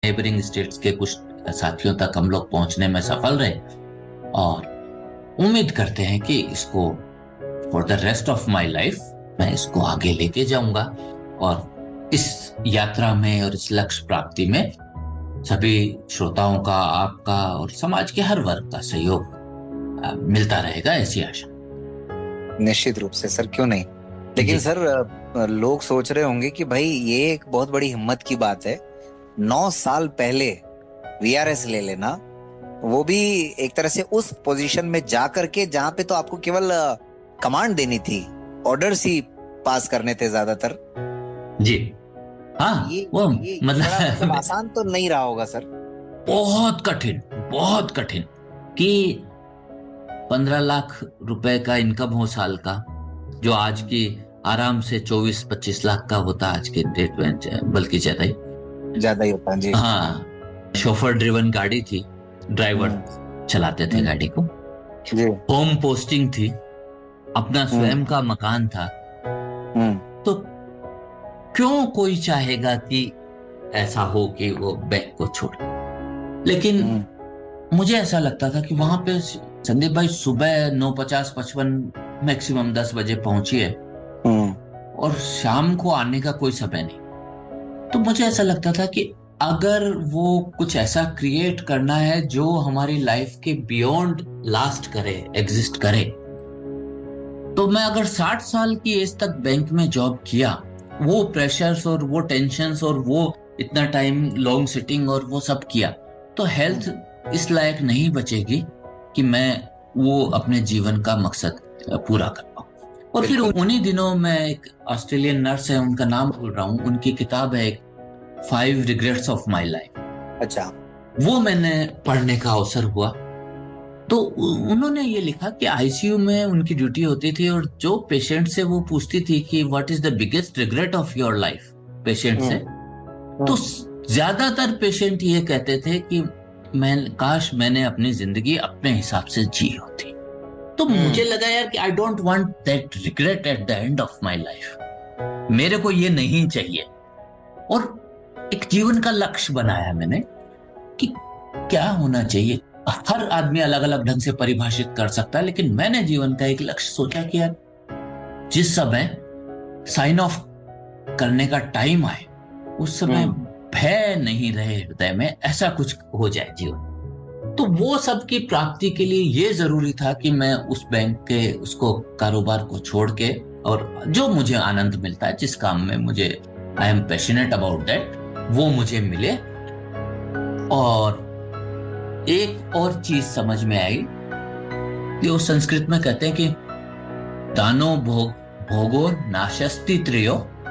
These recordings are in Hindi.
नेबरिंग स्टेट्स के कुछ साथियों तक हम लोग पहुंचने में सफल रहे और उम्मीद करते हैं कि इसको for the rest of my life मैं इसको आगे लेके जाऊंगा और इस यात्रा में और इस लक्ष्य प्राप्ति में सभी श्रोताओं का, आपका और समाज के हर वर्ग का सहयोग मिलता रहेगा, ऐसी आशा। निश्चित रूप से सर, क्यों नहीं। लेकिन सर, लोग सोच रहे होंगे कि भाई ये एक बहुत बड़ी हिम्मत की बात है, 9 साल पहले वीआरएस ले लेना, वो भी एक तरह से उस पोजीशन में जा करके जहां पे तो आपको केवल कमांड देनी थी, ऑर्डर्स ही पास करने थे ज्यादातर। जी हाँ, वो मतलब आसान तो नहीं रहा होगा सर। बहुत कठिन, बहुत कठिन कि 15 लाख रुपए का इनकम हो साल का, जो आज की आराम से 24-25 लाख का होता आज के डेट में, बल्कि ज्यादा ही होता जी। हाँ, शोफर ड्रिवन गाड़ी थी, ड्राइवर चलाते थे गाड़ी को, होम पोस्टिंग थी, अपना स्वयं का मकान था। तो क्यों कोई चाहेगा कि ऐसा हो कि वो बैंक को छोड़े। लेकिन मुझे ऐसा लगता था कि वहां पे संदीप भाई सुबह 9:50-55 मैक्सिमम 10 बजे पहुंचिए और शाम को आने का कोई समय नहीं। तो मुझे ऐसा लगता था कि अगर वो कुछ ऐसा क्रिएट करना है जो हमारी लाइफ के बियॉन्ड लास्ट करे, एग्जिस्ट करे, तो मैं अगर 60 साल की एज तक बैंक में जॉब किया, वो प्रेशर्स और वो टेंशन्स और वो इतना टाइम लॉन्ग सिटिंग और वो सब किया, तो हेल्थ इस लायक नहीं बचेगी कि मैं वो अपने जीवन का मकसद पूरा कर पाऊं। और फिर उन्हीं दिनों में एक ऑस्ट्रेलियन नर्स है, उनका नाम भूल रहा हूँ, उनकी किताब है 5 रिग्रेट्स ऑफ माई लाइफ। अच्छा। वो मैंने पढ़ने का अवसर हुआ, तो उन्होंने ये लिखा कि आईसीयू में उनकी ड्यूटी होती थी और जो पेशेंट से वो पूछती थी कि what is the biggest regret of your life, patient से, तो ज्यादातर पेशेंट ये कहते थे कि काश मैंने अपनी जिंदगी अपने हिसाब से जी होती। तो मुझे लगा यार कि I don't want that regret at the end of my life, मेरे को ये नहीं चाहिए। और एक जीवन का लक्ष्य बनाया मैंने कि क्या होना चाहिए। हर आदमी अलग अलग ढंग से परिभाषित कर सकता है, लेकिन मैंने जीवन का एक लक्ष्य सोचा कि यार जिस समय साइन ऑफ करने का टाइम आए उस समय भय नहीं रहे हृदय में, ऐसा कुछ हो जाए जीवन। तो वो सब की प्राप्ति के लिए ये जरूरी था कि मैं उस बैंक के उसको कारोबार को छोड़ के, और जो मुझे आनंद मिलता है, जिस काम में मुझे I am passionate about that, वो मुझे मिले। और एक और चीज समझ में आई कि वो संस्कृत में कहते हैं कि दानो भोगो नाशस्ति त्रयो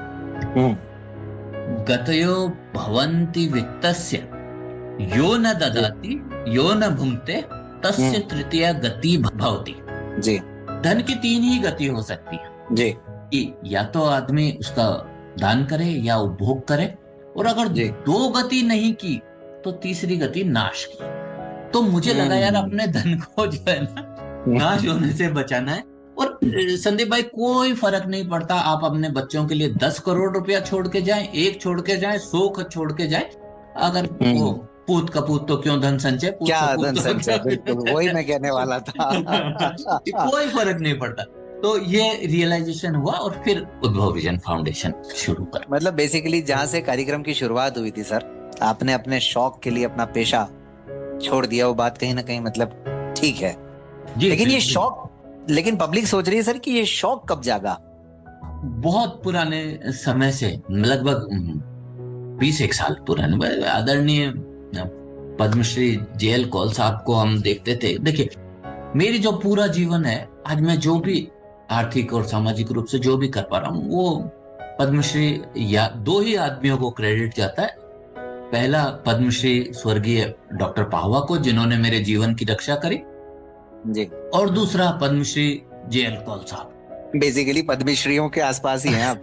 गतयो भवन्ति वित्तस्य यो न ददाति यो न भुंक्ते तस्य तृतीया गति भवति। जी। धन की 3 ही गति हो सकती है जी, कि या तो आदमी उसका दान करे या उपभोग करे, और अगर 2 गति नहीं की तो तीसरी गति नाश की। तो मुझे लगा यार अपने धन को जो है ना नाश होने से बचाना है। और संदीप भाई, कोई फर्क नहीं पड़ता आप अपने बच्चों के लिए 10 करोड़ रुपया छोड़ के जाएं, 1 छोड़ के जाएं, 100 छोड़ के जाएं, अगर वो पूत कपूत तो क्यों धन संचय, क्या धन संचय, बिल्कुल वही मैं कहने वाला था। कोई फर्क नहीं पड़ता। तो ये रियलाइजेशन हुआ और फिर उद्भव विजन फाउंडेशन शुरू कर। मतलब बेसिकली जहां से कार्यक्रम की शुरुआत हुई थी सर, आपने अपने शौक के लिए अपना पेशा छोड़ दिया, वो बात कहीं ना कहीं मतलब ठीक है। लेकिन ये शौक, लेकिन पब्लिक सोच रही है सर कि ये शौक कब जागा? बहुत पुराने समय से, लगभग 20 साल पुराने, आदरणीय पद्मश्री जेएल कौल साहब को हम देखते थे। देखिए, मेरी जो पूरा जीवन है, आज मैं जो भी आर्थिक और सामाजिक रूप से जो भी कर पा रहा हूँ, वो पद्मश्री या 2 ही आदमियों को क्रेडिट जाता है। पहला पद्मश्री स्वर्गीय डॉक्टर पाहवा को, जिन्होंने मेरे जीवन की रक्षा करी जी, और दूसरा पद्मश्री जेएल कौल साहब। बेसिकली पद्मश्रीयों के आसपास ही हैं आप।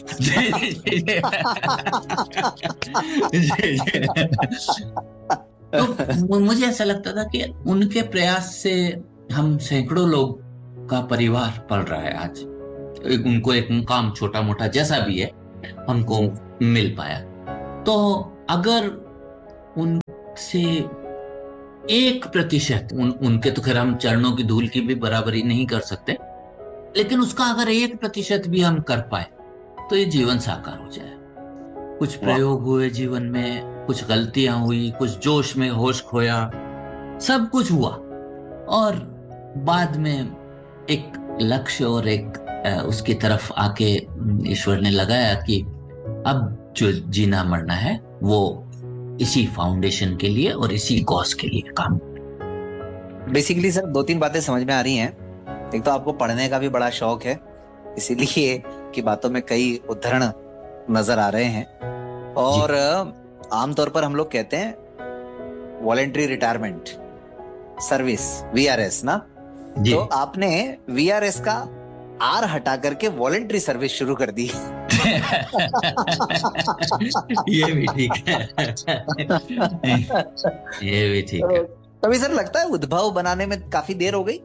तो मुझे ऐसा लगता था कि उनके प्रयास से हम सैकड़ों लोग का परिवार पल रहा है आज। उनको एक मुकाम छोटा मोटा जैसा भी है हमको मिल पाया। तो अगर उन से 1%, उनके तो खैर हम चरणों की धूल की भी बराबरी नहीं कर सकते, लेकिन उसका अगर 1% भी हम कर पाए तो ये जीवन साकार हो जाए। कुछ वाह। प्रयोग हुए जीवन में, कुछ गलतियां हुई, कुछ जोश में होश खोया, सब कुछ हुआ, और बाद में एक लक्ष्य और एक उसकी तरफ आके ईश्वर ने लगाया कि अब जो जीना मरना है वो इसी फाउंडेशन के लिए और इसी कॉज के लिए काम। बेसिकली सर 2-3 बातें समझ में आ रही हैं। एक तो आपको पढ़ने का भी बड़ा शौक है, इसीलिए की बातों में कई उदाहरण नजर आ रहे हैं। जी और आमतौर पर हम लोग कहते हैं वॉलेंट्री रिटायरमेंट सर्विस, वीआरएस ना। जी। तो आपने वीआरएस का आर हटा करके वॉलेंट्री सर्विस शुरू कर दी। ये भी ठीक है। ये भी ठीक है। तभी सर लगता है उद्भव बनाने में काफी देर हो गई।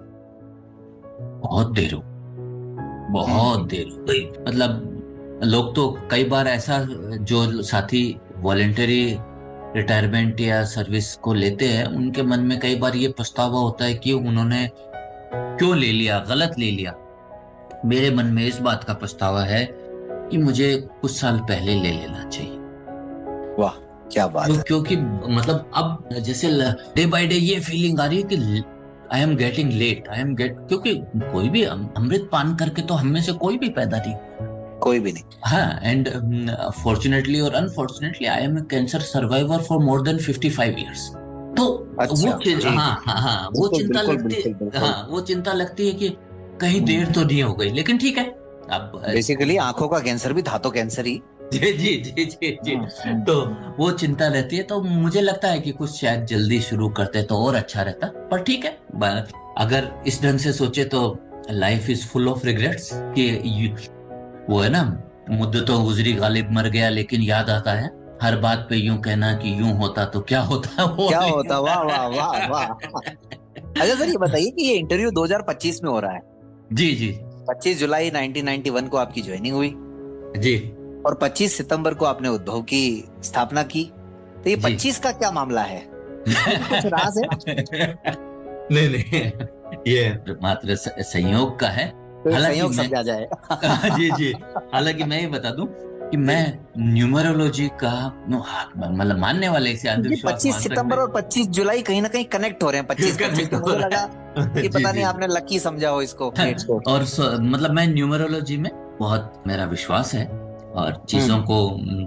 बहुत देर हो बहुत देर हो गई। मतलब लोग तो कई बार ऐसा, जो साथी वॉलेंटरी रिटायरमेंट या सर्विस को लेते हैं, उनके मन में कई बार ये पछतावा होता है कि उन्होंने क्यों ले लिया, गलत ले लिया। मेरे मन में इस बात का पछतावा है कि मुझे कुछ साल पहले ले लेना चाहिए। वाह, क्या बात है। क्योंकि मतलब अब जैसे डे बाय डे ये फीलिंग आ रही है कि आई एम गेटिंग लेट, क्योंकि कोई भी अमृत पान करके तो हम में से कोई भी पैदा नहीं, कोई भी नहीं। हाँ। एंड फॉर्चुनेटली और unfortunately I M A cancer survivor for more than 55 years. तो अच्छा, वो हाँ हाँ हाँ, वो बिल्कुल चिंता बिल्कुल लगती बिल्कुल है, बिल्कुल। हाँ वो चिंता लगती है कि कहीं देर तो नहीं हो गई, लेकिन ठीक है अब। बेसिकली आंखों का कैंसर भी धातु कैंसर ही। जी जी जी जी जी। हम्म। तो वो चिंता रहती है, तो मुझे लगता है कि कुछ शायद जल्दी शुरू करते तो और अच्छा रहता, पर ठीक है। अगर इस ढंग से सोचे तो life is full of regrets, कि वो है ना, मुद्दतों गुजरी गालिब मर गया, लेकिन याद आता है हर बात पे यूं कहना कि यूं होता तो क्या होता, वो क्या नहीं होता, वाह वाह वाह वाह। अच्छा सर, ये बताइए कि ये इंटरव्यू 2025 में हो रहा है। जी जी 25 जुलाई 1991 को आपकी ज्वाइनिंग हुई जी और 25 सितंबर को आपने उद्भव की स्थापना की। तो ये जी। 25 का क्या मामला है, इसमें भी कुछ राज है? नहीं नहीं, ये मात्र संयोग का है। तो एक हालांकि संयोग मैं समझा जाए। जी जी, हालांकि मैं ये बता दूं कि मैं न्यूमरोलॉजी का मतलब मानने वाले इसे ये अंधविश्वास 25 मान सकते सितंबर और 25 जुलाई कहीं ना कहीं कनेक्ट हो रहे हैं। 25-25 हैं। तो मुझे लगा कि जी पता नहीं जी। आपने लकी समझा हो इसको, डेट्स को। और मतलब मैं न्यूमरोलॉजी में बहुत मेरा विश्वास है, और चीजों हम्म को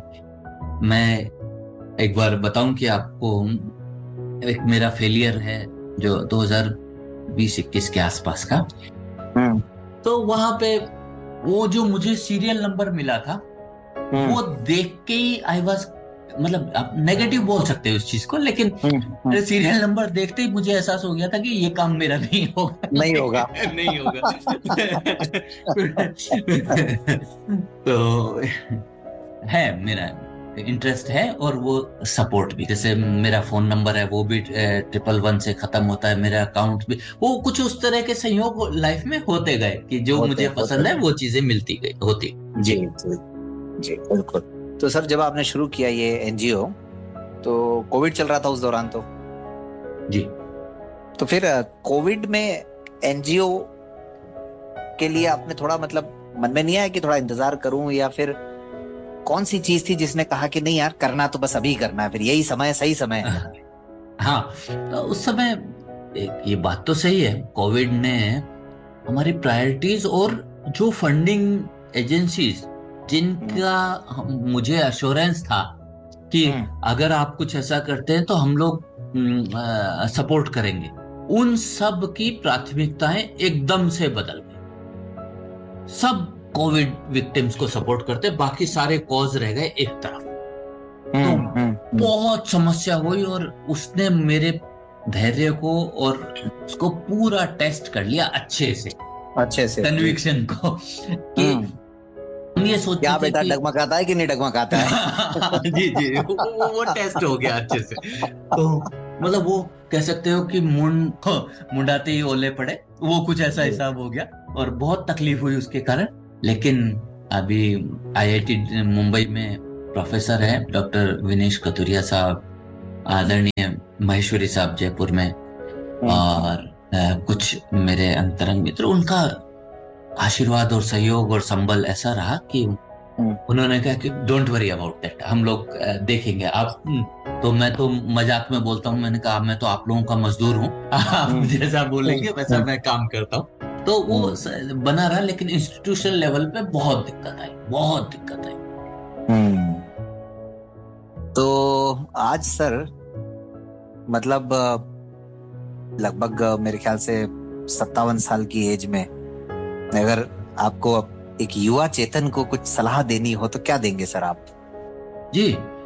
मैं एक बार बताऊं कि आपको, एक मेरा फेलियर है जो 2020-21 के आसपास का। हम्म तो वहां पे वो जो मुझे सीरियल नंबर मिला था, हम्म वो देख के ही आई वाज, मतलब आप नेगेटिव बोल सकते हो उस चीज को, लेकिन हम्म। सीरियल नंबर देखते ही मुझे एहसास हो गया था कि ये काम मेरा नहीं होगा। नहीं होगा। नहीं होगा। तो है, मेरा इंटरेस्ट है, और वो सपोर्ट भी, जैसे मेरा फोन नंबर है वो भी 111 से खत्म होता है, मेरा अकाउंट भी, वो कुछ उस तरह के संयोग लाइफ में होते गए कि जो होते मुझे होते पसंद है वो चीजें मिलती गई होती। जी जी जी बिल्कुल। तो सर जब आपने शुरू किया ये एनजीओ, तो कोविड चल रहा था उस दौरान, जी तो फिर कोविड में एनजीओ के लिए आपने थोड़ा मतलब मन में नहीं आया कि थोड़ा इंतजार करूं, या फिर कौन सी चीज थी जिसने कहा कि नहीं यार करना तो बस अभी करना है, फिर यही समय सही समय है? हाँ, तो उस समय ये बात तो सही है, कोविड ने हमारी प्रायोरिटीज और जो फंडिंग एजेंसीज जिनका मुझे अश्योरेंस था कि अगर आप कुछ ऐसा करते हैं तो हम लोग सपोर्ट करेंगे, उन सब की प्राथमिकताएं एकदम से बदल गई। सब कोविड विक्टिम्स को सपोर्ट करते, बाकी सारे कॉज रह गए एक तरफ। तो बहुत समस्या हुई, और उसने मेरे धैर्य को और उसको पूरा टेस्ट कर लिया अच्छे से कन्विक्शन को, कि हम ये सोचते क्या थे बेटा कि डगमगाता है कि नहीं डगमगाता है। जी जी, वो टेस्ट हो गया अच्छे से। तो मतलब वो कह सकते हो कि मुंडाते ही ओले पड़े, वो कुछ ऐसा हिसाब हो गया, और बहुत तकलीफ हुई उसके कारण। लेकिन अभी आईआईटी मुंबई में प्रोफेसर है डॉक्टर विनेश कथुरिया साहब, आदरणीय महेश्वरी साहब जयपुर में, और कुछ मेरे अंतरंग मित्र, उनका आशीर्वाद और सहयोग और संबल ऐसा रहा कि उन्होंने कहा कि डोंट वरी अबाउट दैट, हम लोग देखेंगे। आप तो मैं तो मजाक में बोलता हूँ, मैंने कहा मैं तो आप लोगों का मजदूर हूँ, आप जैसा बोलेंगे वैसा मैं काम करता हूँ। तो वो बना रहा, लेकिन इंस्टीट्यूशन लेवल पे बहुत दिक्कत आई, बहुत दिक्कत आई। तो आज सर मतलब लगभग मेरे ख्याल से 57 साल की एज में अगर आपको एक युवा चेतन को कुछ सलाह देनी हो तो क्या देंगे सर आप? जी,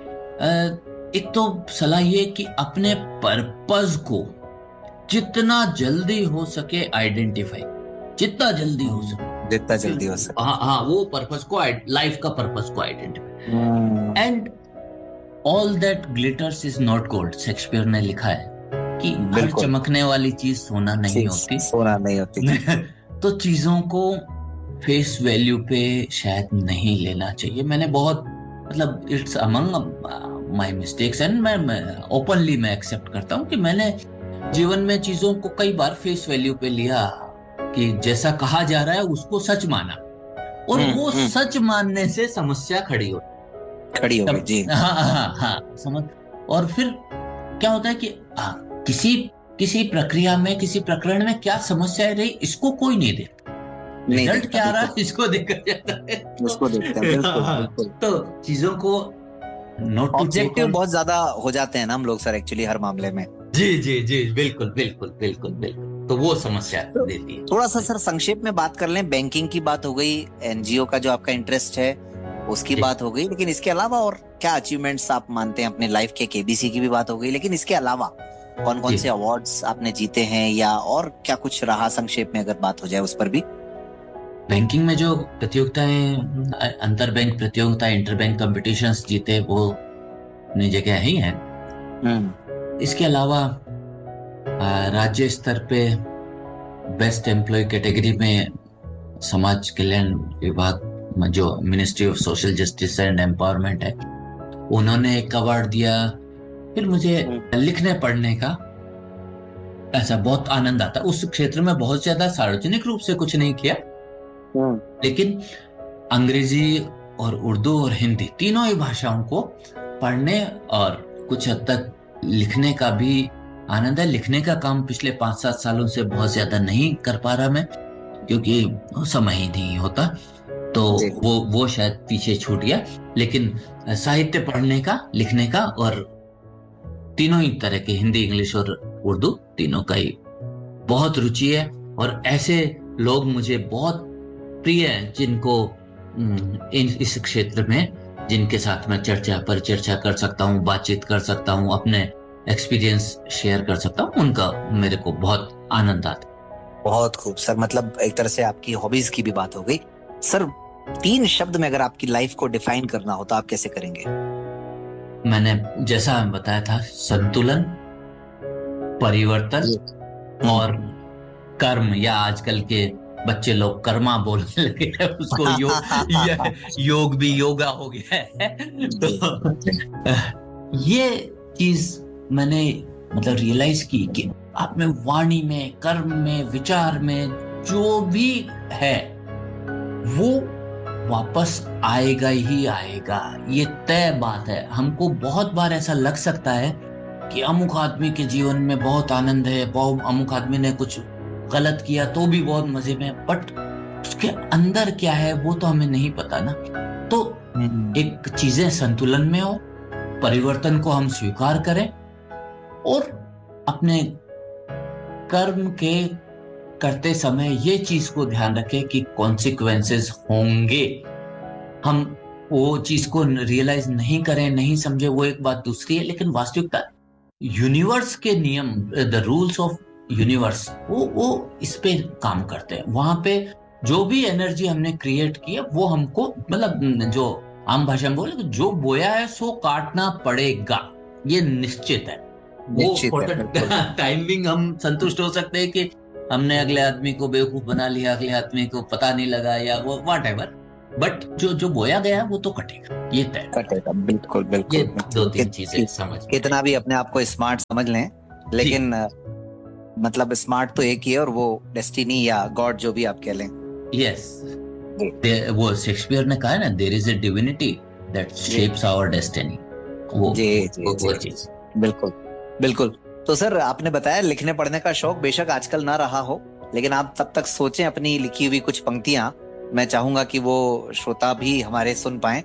एक तो सलाह ये कि अपने पर्पस को जितना जल्दी हो सके आइडेंटिफाई, जितना जल्दी हो सके, हाँ, वो पर्पस को, लाइफ का पर्पस को identify. And all that glitters is not gold, Shakespeare ने लिखा है कि हर चमकने वाली चीज सोना नहीं होती। तो चीजों को फेस वैल्यू पे शायद नहीं लेना चाहिए। मैंने बहुत, मतलब it's among my mistakes, and मैं ओपनली मैं एक्सेप्ट करता हूँ कि मैंने जीवन में चीजों को कई बार फेस वैल्यू पे लिया, कि जैसा कहा जा रहा है उसको सच माना, और वो सच मानने से समस्या खड़ी हो गई जी। हाँ, समझ। और फिर क्या होता है कि किसी प्रक्रिया में, किसी प्रकरण में क्या समस्या रही, इसको कोई नहीं देखता, रिजल्ट क्या आ रहा है इसको देखा जाता है, उसको देखते हैं। बिल्कुल। तो चीजों को नोट ऑब्जेक्टिव बहुत ज्यादा हो जाते हैं ना हम लोग सर, एक्चुअली हर मामले में। जी, बिल्कुल। तो वो समस्या देती है। थोड़ा सा सर संक्षेप में बात कर लें। बैंकिंग की बात हो गई, एनजीओ का जो आपका इंटरेस्ट है उसकी बात हो गई, लेकिन इसके अलावा और क्या अचीवमेंट्स आप मानते हैं अपने लाइफ के? केबीसी की भी बात हो गई, लेकिन इसके अलावा कौन कौन से अवार्ड्स आपने जीते हैं, या और क्या कुछ रहा, संक्षेप में अगर बात हो जाए उस पर भी। बैंकिंग में जो प्रतियोगिताएं, अंतर बैंक प्रतियोगिता, इंटर बैंक कॉम्पिटिशन्स जीते, वो अपनी जगह ही हैं। इसके अलावा राज्य स्तर पे बेस्ट एम्प्लॉय कैटेगरी में समाज कल्याण विभाग में जो ministry of social justice and empowerment है, उन्होंने एक अवार्ड दिया। फिर मुझे लिखने पढ़ने का ऐसा बहुत आनंद आता। उस क्षेत्र में बहुत ज्यादा सार्वजनिक रूप से कुछ नहीं किया, लेकिन अंग्रेजी और उर्दू और हिंदी तीनों ही भाषाओं को पढ़ने और कुछ हद तक लिखने का भी आनंद है। लिखने का काम पिछले 5-7 सालों से बहुत ज्यादा नहीं कर पा रहा मैं, क्योंकि समय ही नहीं होता, तो वो शायद पीछे छूट गया। लेकिन साहित्य पढ़ने का, लिखने का, और तीनों ही तरह के, हिंदी, इंग्लिश और उर्दू, तीनों का ही बहुत रुचि है। और ऐसे लोग मुझे बहुत प्रिय हैं जिनको इस क्षेत्र में, जिनके साथ मैं परिचर्चा कर सकता हूँ, बातचीत कर सकता हूँ, अपने एक्सपीरियंस शेयर कर सकता हूँ, उनका मेरे को बहुत आनंद आता है। बहुत खूब सर, मतलब एक तरह से आपकी हॉबीज की भी बात हो गई। सर 3 शब्द में अगर आपकी लाइफ को डिफाइन करना हो तो आप कैसे करेंगे? मैंने जैसा बताया था, संतुलन, परिवर्तन और कर्म, या आजकल के बच्चे लोग कर्मा बोलने लगे हैं, उसको योग भी योगा हो गया है। तो ये चीज मैंने मतलब रियलाइज की कि आप में वाणी में, कर्म में, विचार में जो भी है वो वापस आएगा ही आएगा, ये तय बात है। हमको बहुत बार ऐसा लग सकता है कि अमुक आदमी के जीवन में बहुत आनंद है, अमुक आदमी ने कुछ गलत किया तो भी बहुत मजे में, बट उसके अंदर क्या है वो तो हमें नहीं पता ना। तो एक चीजें संतुलन में हो, परिवर्तन को हम स्वीकार करें, और अपने कर्म के करते समय ये चीज को ध्यान रखें कि कॉन्सिक्वेंसेस होंगे। हम वो चीज को रियलाइज नहीं करें, नहीं समझे, वो एक बात दूसरी है, लेकिन वास्तविकता, यूनिवर्स के नियम, द रूल्स ऑफ यूनिवर्स, वो इस पे काम करते हैं। वहां पे जो भी एनर्जी हमने क्रिएट की है वो हमको, मतलब जो आम भाषा में बोले, जो बोया है सो काटना पड़ेगा, ये निश्चित है। वो टाइमिंग हम संतुष्ट हो सकते हैं कि हमने अगले आदमी को बेवकूफ बना लिया, अगले आदमी को पता नहीं लगा, या वो व्हाटएवर, बट जो जो बोया गया है वो तो कटेगा, ये तय। कटेगा, बिल्कुल ये बिल्कुल। दो तीन चीजें समझ में कितना भी अपने आप को स्मार्ट समझ लें, लेकिन मतलब स्मार्ट तो एक ही है, और वो डेस्टिनी या गॉड जो भी आप कह लें। यस, वो शेक्सपियर ने कहा है ना, there is a divinity that shapes our destiny. वो जी जी वो जी, चीज। बिल्कुल बिल्कुल। तो सर आपने बताया लिखने पढ़ने का शौक बेशक आजकल ना रहा हो, लेकिन आप तब तक सोचें अपनी लिखी हुई कुछ पंक्तियां, मैं चाहूंगा कि वो श्रोता भी हमारे सुन पाए।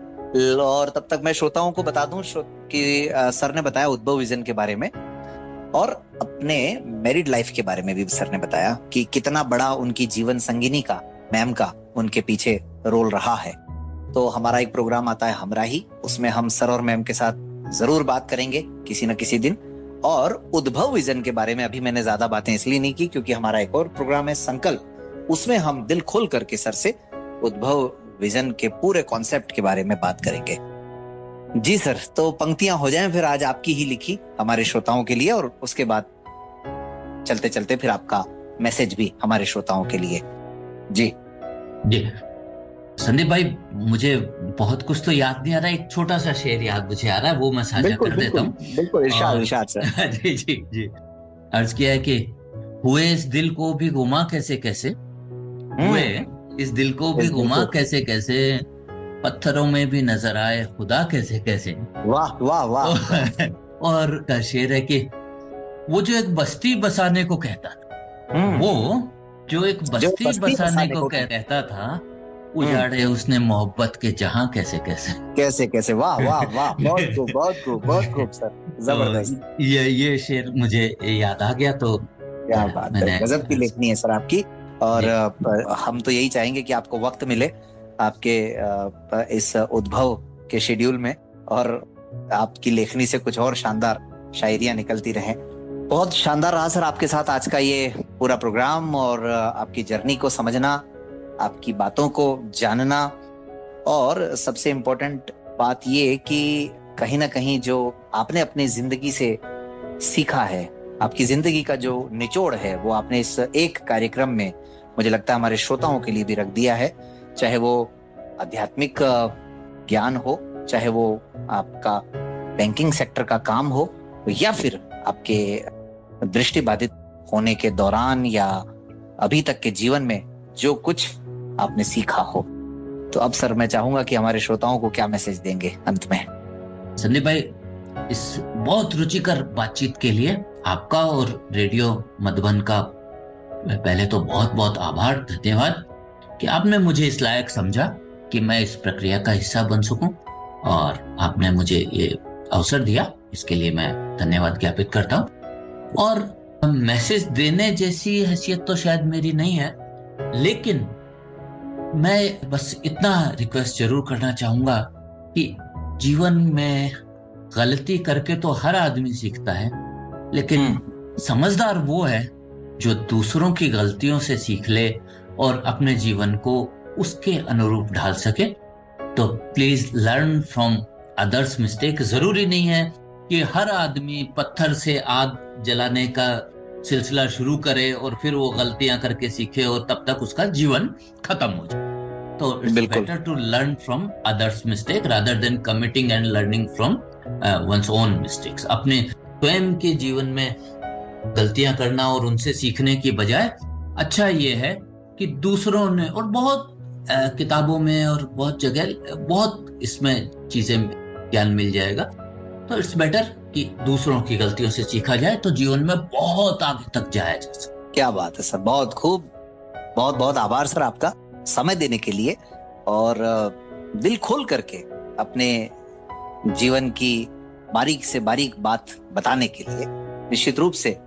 और तब तक मैं श्रोताओं को बता दूं कि सर ने बताया उद्भव विजन के बारे में, और अपने मैरिड लाइफ के बारे में भी सर ने बताया कि कितना बड़ा उनकी जीवन संगिनी का, मैम का, उनके पीछे रोल रहा है। तो हमारा एक प्रोग्राम आता है हमराही, उसमें हम सर और मैम के साथ जरूर बात करेंगे किसी न किसी दिन। और उद्भव विजन के बारे में अभी मैंने ज्यादा बातें इसलिए नहीं की क्योंकि हमारा एक और प्रोग्राम है संकल्प, उसमें हम दिल खोल करके सर से उद्भव विजन के पूरे कॉन्सेप्ट के बारे में बात करेंगे। जी सर, तो पंक्तियां हो जाएं फिर आज आपकी ही लिखी हमारे श्रोताओं के लिए, और उसके बाद चलते चलते फिर आपका मैसेज भी हमारे श्रोताओं के लिए। जी जी संदीप भाई, मुझे बहुत कुछ तो याद नहीं आ रहा, एक छोटा सा शेर याद मुझे आ रहा है, वो मैं साझा कर देता हूँ। बिल्कुल, इरशाद इरशाद सर। जी जी जी। अर्ज किया है कि हुए इस दिल को भी घुमा कैसे कैसे, हुए इस दिल को भी घुमा कैसे कैसे, पत्थरों में भी नजर आए खुदा कैसे कैसे। वाह वाह वाह। और का शेर है कि वो जो एक बस्ती बसाने को कहता था, वो जो एक बस्ती बसाने को कहता था, उजाड़े उसने मोहब्बत के जहां कैसे कैसे। कैसे कैसे, वाह वाह वाह, बहुत खूब बहुत खूब बहुत खूब सर, जबरदस्त। ये शेर मुझे याद आ गया, तो क्या बात है, गजब की लेखनी है सर आपकी। और हम तो यही चाहेंगे कि आपको वक्त मिले आपके इस उद्भव के शेड्यूल में, और आपकी लेखनी से कुछ और शानदार शायरियां निकलती रहें। बहुत शानदार रहा सर आपके साथ आज का ये पूरा प्रोग्राम, और आपकी जर्नी को समझना, आपकी बातों को जानना, और सबसे इम्पोर्टेंट बात ये कि कहीं ना कहीं जो आपने अपनी जिंदगी से सीखा है, आपकी जिंदगी का जो निचोड़ है, वो आपने इस एक कार्यक्रम में मुझे लगता है हमारे श्रोताओं के लिए भी रख दिया है। चाहे वो आध्यात्मिक ज्ञान हो, चाहे वो आपका बैंकिंग सेक्टर का काम हो, या फिर आपके दृष्टिबाधित होने के दौरान या अभी तक के जीवन में जो कुछ आपने सीखा हो। तो अब सर मैं चाहूंगा कि हमारे श्रोताओं को क्या मैसेज देंगे अंत में। संदीप भाई, इस बहुत रुचिकर बातचीत के लिए आपका और रेडियो मधुबन का पहले तो बहुत बहुत आभार, धन्यवाद कि आपने मुझे इस लायक समझा कि मैं इस प्रक्रिया का हिस्सा बन सकूं, और आपने मुझे ये अवसर दिया, इसके लिए मैं धन्यवाद ज्ञापित करता हूं। और मैसेज देने जैसी हैसियत तो शायद मेरी नहीं है, लेकिन मैं बस इतना रिक्वेस्ट जरूर करना चाहूंगा कि जीवन में गलती करके तो हर आदमी सीखता है, लेकिन समझदार वो है जो दूसरों की गलतियों से सीख ले और अपने जीवन को उसके अनुरूप ढाल सके। तो please learn from others mistake. जरूरी नहीं है कि हर आदमी पत्थर से आग जलाने का सिलसिला शुरू करे और फिर वो गलतियां करके सीखे और तब तक उसका जीवन खत्म हो जाए। तो it's better to learn from others mistake rather than committing and learning from one's own mistakes. अपने स्वयं के जीवन में गलतियां करना और उनसे सीखने की बजाय अच्छा ये है कि दूसरों ने, और बहुत किताबों में और बहुत जगह बहुत इसमें चीजें ज्ञान मिल जाएगा, तो इट्स बेटर कि दूसरों की गलतियों से सीखा जाए तो जीवन में बहुत आगे तक जाया जा सकता। क्या बात है सर, बहुत खूब। बहुत बहुत आभार सर आपका समय देने के लिए, और दिल खोल करके अपने जीवन की बारीक से बारीक बात बताने के लिए। निश्चित रूप से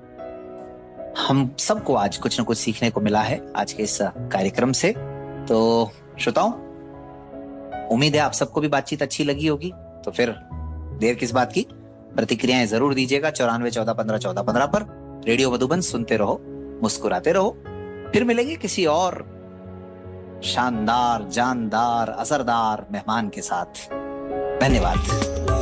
हम सबको आज कुछ न कुछ सीखने को मिला है आज के इस कार्यक्रम से। तो श्रोताओं, उम्मीद है आप सबको भी बातचीत अच्छी लगी होगी। तो फिर देर किस बात की, प्रतिक्रियाएं जरूर दीजिएगा 9414151415 पर। रेडियो मधुबन सुनते रहो, मुस्कुराते रहो। फिर मिलेंगे किसी और शानदार, जानदार, असरदार मेहमान के साथ। धन्यवाद।